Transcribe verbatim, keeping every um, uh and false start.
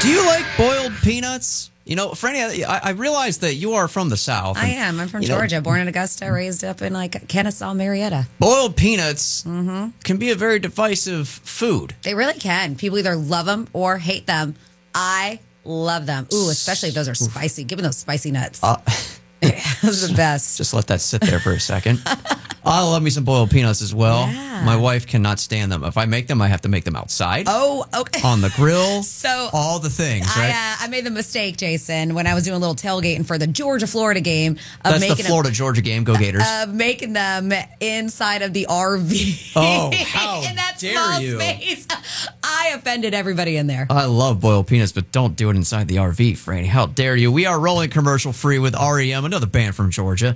Do you like boiled peanuts? You know, Franny, I, I realize that you are from the South. I and, am. I'm from you know, Georgia, born in Augusta, raised up in like Kennesaw, Marietta. boiled peanuts Mm-hmm. can be a very divisive food. They really can. People either love them or hate them. I love them. Ooh, especially if those are spicy. Give me those spicy nuts. Uh, Those are the best. Just let that sit there for a second. I love me some boiled peanuts as well. Yeah. My wife cannot stand them. If I make them, I have to make them outside. Oh, okay. On the grill. So all the things, I, right? uh, I made the mistake, Jason, when I was doing a little tailgating for the Georgia-Florida game. Of That's making the Florida-Georgia game. Go Gators. Of uh, making them inside of the R V. Oh, how in that dare small you. space. I offended everybody in there. I love boiled peanuts, but don't do it inside the R V, Franny. How dare you? We are rolling commercial free with R E M, another band from Georgia.